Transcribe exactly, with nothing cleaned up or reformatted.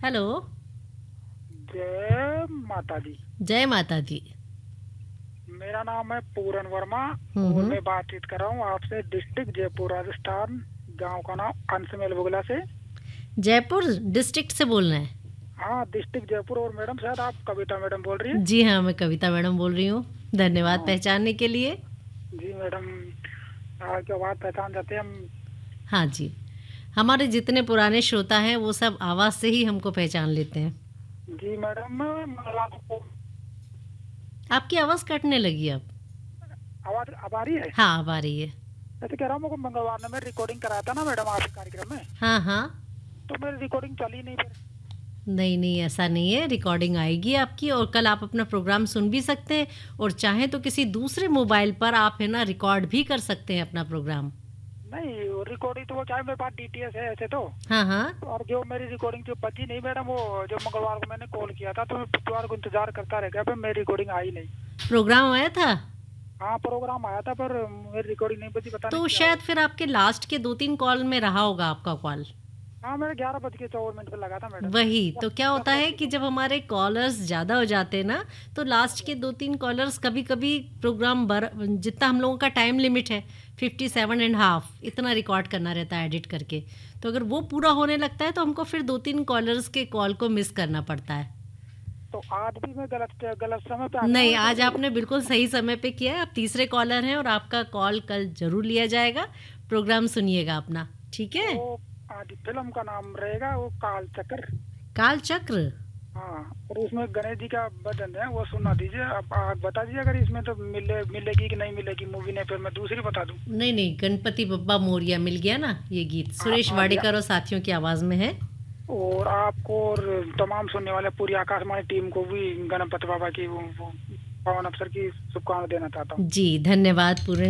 Hello. जय माता दी। जय माता दी। मेरा नाम है पूरन वर्मा हम्म और हम्म। मैं बातचीत कर रहा हूँ आपसे डिस्ट्रिक्ट जयपुर राजस्थान। गांव का नाम अंशमेल बुगला से। जयपुर डिस्ट्रिक्ट से बोल रहे हैं? हाँ, डिस्ट्रिक्ट जयपुर। और मैडम शायद आप कविता मैडम बोल रही है? जी हाँ, मैं कविता मैडम बोल रही हूँ। धन्यवाद हाँ पहचानने के लिए। जी मैडम, आपकी आवाज़ पहचान जाते हैं हम। हाँ जी, हमारे जितने पुराने श्रोता हैं वो सब आवाज़ से ही हमको पहचान लेते हैं। जी मैडम, मैं मैं आपको आपकी आवाज़ कटने लगी अब। आवाज़ अब आ रही है? हाँ, अब आ रही है। ऐसे कह रहा हूँ, मुझको मंगलवार ने मैं रिकॉर्डिंग कराया था ना मैडम आपके कार्यक्रम में, हाँ हाँ। तो मेरी रिकॉर्डिंग चली नहीं फिर। नहीं नहीं, ऐसा नहीं है, रिकॉर्डिंग आएगी आपकी और कल आप अपना प्रोग्राम सुन भी सकते हैं और चाहें तो किसी दूसरे मोबाइल पर आप है ना रिकॉर्ड भी कर सकते हैं अपना प्रोग्राम। नहीं, रिकॉर्डिंग तो वो क्या है, मेरे पास डीटीएस है ऐसे तो। हाँ हाँ। और जो मेरी रिकॉर्डिंग जो बची नहीं मैडम, वो जो मंगलवार को मैंने कॉल किया था तो मैं बुधवार को इंतजार करता रह गया, पर मेरी रिकॉर्डिंग आई नहीं। प्रोग्राम आया था हाँ, प्रोग्राम आया था पर मेरी रिकॉर्डिंग नहीं बची, पता नहीं तो क्या शायद हुआ। फिर आपके लास्ट के दो तीन कॉल में रहा होगा आपका कॉल। हाँ, मेरे ग्यारह बज के चौवन मिनट पे लगा था मैडम। वही तो, दस क्या दस होता बज है के कि चौवन। जब हमारे कॉलर्स ज़्यादा हो जाते हैं ना तो लास्ट के दो तीन कॉलर्स कभी कभी प्रोग्राम बर जितना हम लोगों का टाइम लिमिट है फिफ्टी सेवन एंड हाफ इतना रिकॉर्ड करना रहता है एडिट करके। तो अगर वो पूरा होने लगता है तो हमको फिर दो तीन कॉलर्स के कॉल को मिस करना पड़ता है। तो आज भी मैं गलत गलत समय पे आ गया नहीं, हूँ आज तो। आपने बिल्कुल सही समय पे किया है। आप तीसरे कॉलर हैं और आपका कॉल कल जरूर लिया जाएगा। प्रोग्राम सुनिएगा अपना, ठीक है? वो आज फिल्म का नाम रहेगा वो काल चक्र। काल चक्र। हाँ, और उसमें गणेश जी का भजन है, वो सुना दीजिए। अब आप बता दीजिए अगर इसमें तो मिले मिलेगी कि नहीं मिलेगी मूवी ने, फिर मैं दूसरी बता दूँ। नहीं नहीं, गणपति बप्पा मोरिया मिल गया ना ये गीत, हाँ सुरेश हाँ जी। वाडेकर और साथियों की आवाज में है। और आपको और तमाम सुनने वाले पूरी आकाशवाणी टीम को भी गणपति बाबा की वो, वो पावन अवसर की शुभकामनाएं देना चाहता हूँ। जी धन्यवाद पूर्ण